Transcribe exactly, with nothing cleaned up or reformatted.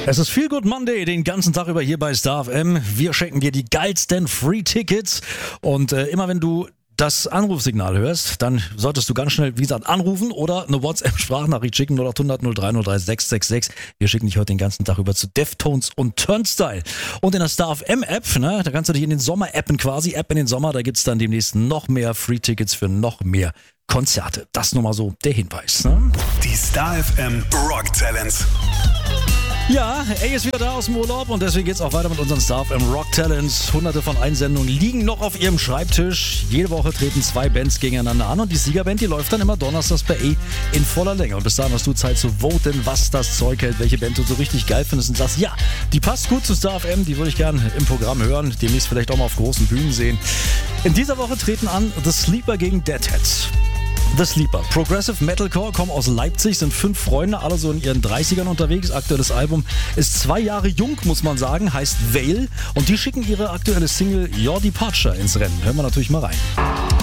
Es ist Feel Good Monday, den ganzen Tag über hier bei Star F M. Wir schenken dir die geilsten Free-Tickets. Und äh, immer wenn du das Anrufsignal hörst, dann solltest du ganz schnell, wie gesagt, anrufen oder eine WhatsApp-Sprachnachricht schicken, null acht hundert null drei null drei sechs sechs sechs. Wir schicken dich heute den ganzen Tag über zu Deftones und Turnstyle. Und in der Star F M-App, ne, da kannst du dich in den Sommer appen quasi, App in den Sommer, da gibt es dann demnächst noch mehr Free-Tickets für noch mehr Konzerte. Das nur mal so der Hinweis. Ne? Die Star F M Rock Talents. Ja, A ist wieder da aus dem Urlaub und deswegen geht's auch weiter mit unseren Star F M Rock Talents. Hunderte von Einsendungen liegen noch auf ihrem Schreibtisch. Jede Woche treten zwei Bands gegeneinander an und die Siegerband, die läuft dann immer donnerstags bei A in voller Länge. Und bis dahin hast du Zeit zu voten, was das Zeug hält, welche Band du so richtig geil findest und sagst, ja, die passt gut zu Star F M, die würde ich gern im Programm hören, demnächst vielleicht auch mal auf großen Bühnen sehen. In dieser Woche treten an The Sleeper gegen Deadheads. The Sleeper. Progressive Metalcore, kommen aus Leipzig, sind fünf Freunde, alle so in ihren dreißigern unterwegs. Aktuelles Album ist zwei Jahre jung, muss man sagen, heißt Veil. Und die schicken ihre aktuelle Single Your Departure ins Rennen. Hören wir natürlich mal rein.